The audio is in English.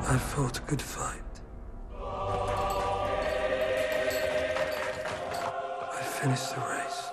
I fought a good fight. I finished the race.